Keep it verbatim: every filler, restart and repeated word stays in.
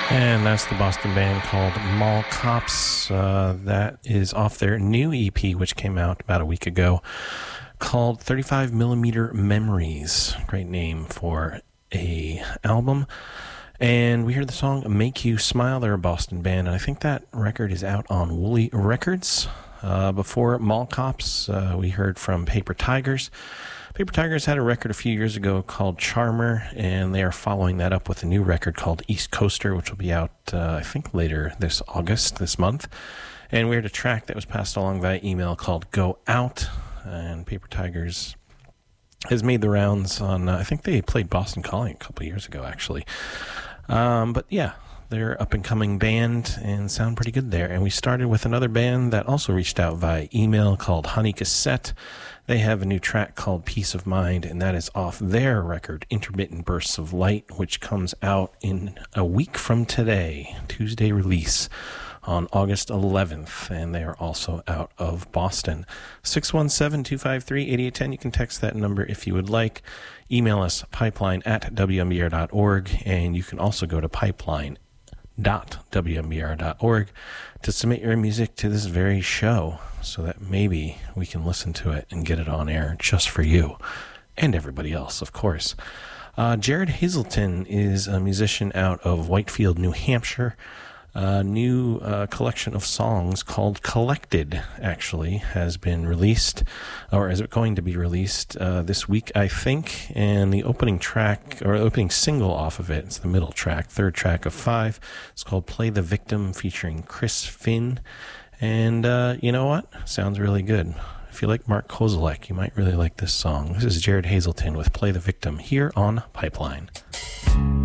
And that's the Boston band called Mall Cops. Uh, that is off their new E P, which came out about a week ago, called thirty-five millimeter Memories. Great name for a album. And we heard the song Make You Smile. They're a Boston band, and I think that record is out on Woolly Records. Uh, before Mall Cops, uh, we heard from Paper Tigers. Paper Tigers had a record a few years ago called Charmer, and they are following that up with a new record called East Coaster, which will be out, uh, I think, later this August, this month. And we heard a track that was passed along via email called Go Out, and Paper Tigers has made the rounds on, uh, I think they played Boston Calling a couple years ago, actually. Um, but yeah, they're an up-and-coming band and sound pretty good there. And we started with another band that also reached out via email called Honey Cassette. They have a new track called Peace of Mind, and that is off their record, Intermittent Bursts of Light, which comes out in a week from today, Tuesday release on August eleventh, and they are also out of Boston. six one seven, two five three, eight eight one zero. You can text that number if you would like. Email us, pipeline at w m b r dot org, and you can also go to pipeline dot w m b r dot org to submit your music to this very show so that maybe we can listen to it and get it on air just for you and everybody else, of course. Uh, Jared Hazelton is a musician out of Whitefield, New Hampshire. A new uh, collection of songs called Collected, actually, has been released, or is it going to be released uh, this week, I think. And the opening track, or opening single off of it, it's the middle track, third track of five. It's called Play the Victim, featuring Chris Finn. And uh, you know what? Sounds really good. If you like Mark Kozelek, you might really like this song. This is Jared Hazelton with Play the Victim here on Pipeline.